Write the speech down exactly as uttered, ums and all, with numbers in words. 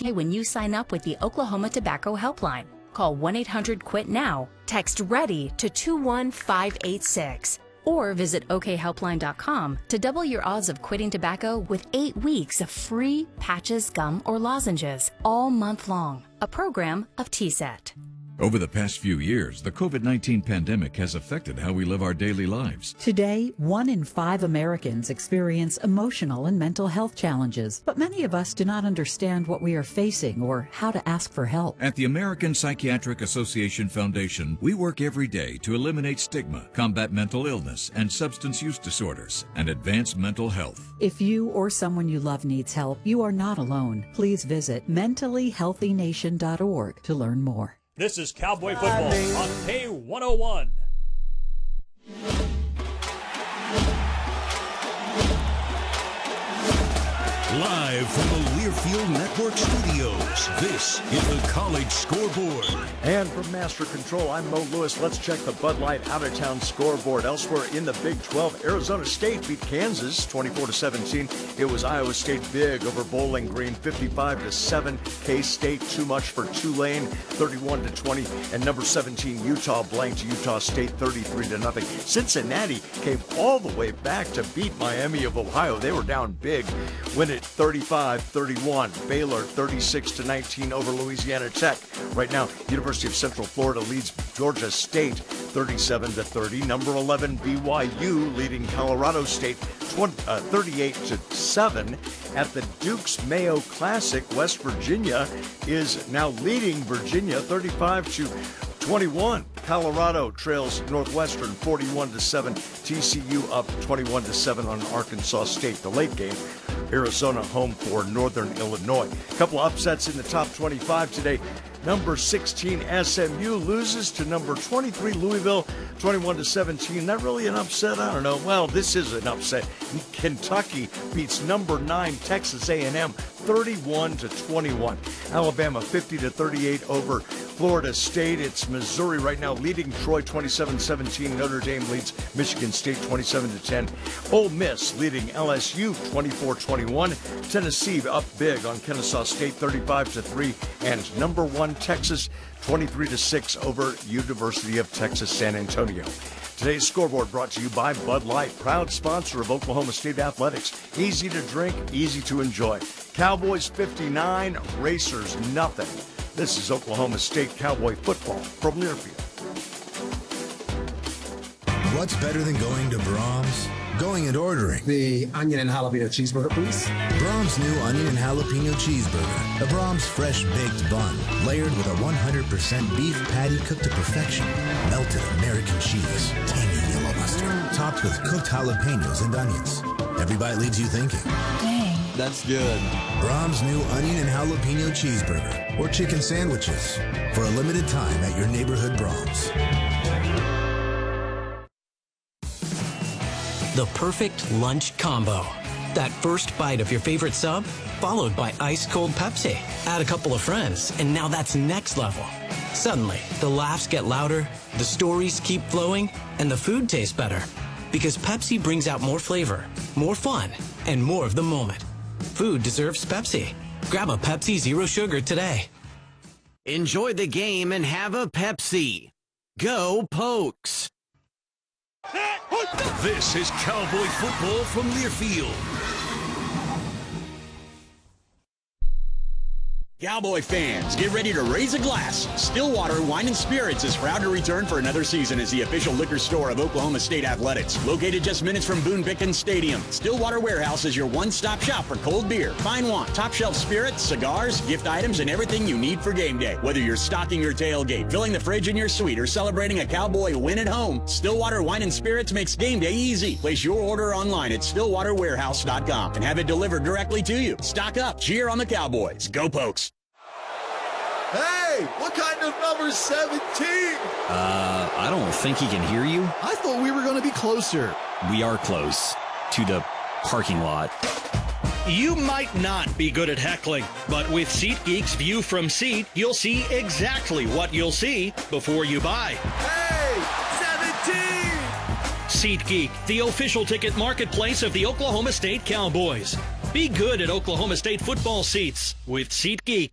T when you sign up with the Oklahoma Tobacco Helpline. Call one eight hundred quit now, text READY to two one five eight six, or visit O K helpline dot com to double your odds of quitting tobacco with eight weeks of free patches, gum, or lozenges all month long. A program of T S E T. Over the past few years, the COVID nineteen pandemic has affected how we live our daily lives. Today, one in five Americans experience emotional and mental health challenges, but many of us do not understand what we are facing or how to ask for help. At the American Psychiatric Association Foundation, we work every day to eliminate stigma, combat mental illness and substance use disorders, and advance mental health. If you or someone you love needs help, you are not alone. Please visit mentally healthy nation dot org to learn more. This is Cowboy Football on K one oh one. Live from the Learfield Network Studios, this is the College Scoreboard. And from Master Control, I'm Mo Lewis. Let's check the Bud Light out-of-town scoreboard. Elsewhere in the Big twelve, Arizona State beat Kansas twenty-four to seventeen. It was Iowa State big over Bowling Green, fifty-five to seven. K-State too much for Tulane, thirty-one to twenty. And number seventeen, Utah blanked Utah State thirty-three to nothing. Cincinnati came all the way back to beat Miami of Ohio. They were down big. Win it thirty-five thirty-one. Baylor thirty-six to nineteen over Louisiana Tech. Right now, University of Central Florida leads Georgia State thirty-seven to thirty. Number eleven, B Y U leading Colorado State thirty-eight to seven. At the Dukes Mayo Classic, West Virginia is now leading Virginia thirty-five to twenty-one. Colorado trails Northwestern forty-one to seven. T C U up twenty-one to seven on Arkansas State. The late game, Arizona home for Northern Illinois. A couple upsets in the top twenty-five today. Number sixteen, S M U loses to number twenty-three, Louisville, twenty-one to seventeen. Not really an upset? I don't know. Well, this is an upset. Kentucky beats number nine, Texas A and M, thirty-one to twenty-one. Alabama fifty to thirty-eight over Florida State. It's Missouri right now leading Troy twenty-seven seventeen. Notre Dame leads Michigan State twenty-seven to ten. Ole Miss leading L S U twenty-four twenty-one. Tennessee up big on Kennesaw State thirty-five to three. And number one, Texas twenty-three to six over University of Texas San Antonio. Today's scoreboard brought to you by Bud Light, proud sponsor of Oklahoma State Athletics. Easy to drink, easy to enjoy. Cowboys fifty-nine, Racers nothing. This is Oklahoma State Cowboy football from Learfield. What's better than going to Brahms? Going and ordering the onion and jalapeno cheeseburger, please. Brahms' new onion and jalapeno cheeseburger. A Brahms fresh baked bun, layered with a one hundred percent beef patty cooked to perfection. Melted American cheese, tangy yellow mustard, topped with cooked jalapenos and onions. Every bite leaves you thinking, dang, that's good. Brahms' new onion and jalapeno cheeseburger or chicken sandwiches for a limited time at your neighborhood Brahms. The perfect lunch combo. That first bite of your favorite sub, followed by ice-cold Pepsi. Add a couple of friends, and now that's next level. Suddenly, the laughs get louder, the stories keep flowing, and the food tastes better. Because Pepsi brings out more flavor, more fun, and more of the moment. Food deserves Pepsi. Grab a Pepsi Zero Sugar today. Enjoy the game and have a Pepsi. Go Pokes! This is Cowboy football from Learfield. Cowboy fans, get ready to raise a glass. Stillwater Wine and Spirits is proud to return for another season as the official liquor store of Oklahoma State Athletics. Located just minutes from Boone Pickens Stadium, Stillwater Warehouse is your one-stop shop for cold beer, fine wine, top-shelf spirits, cigars, gift items, and everything you need for game day. Whether you're stocking your tailgate, filling the fridge in your suite, or celebrating a Cowboy win at home, Stillwater Wine and Spirits makes game day easy. Place your order online at stillwater warehouse dot com and have it delivered directly to you. Stock up, cheer on the Cowboys. Go Pokes! Hey, what kind of number seventeen? Uh, I don't think he can hear you. I thought we were going to be closer. We are close to the parking lot. You might not be good at heckling, but with SeatGeek's View from Seat, you'll see exactly what you'll see before you buy. Hey, seventeen! SeatGeek, the official ticket marketplace of the Oklahoma State Cowboys. Be good at Oklahoma State football seats with SeatGeek.